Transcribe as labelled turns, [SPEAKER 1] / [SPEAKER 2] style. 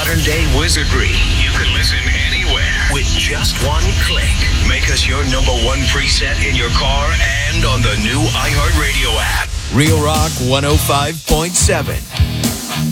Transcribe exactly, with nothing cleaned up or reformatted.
[SPEAKER 1] modern day wizardry. You can listen anywhere with just one click. Make us your number one preset in your car and on the new iHeartRadio app.
[SPEAKER 2] Real Rock one oh five point seven.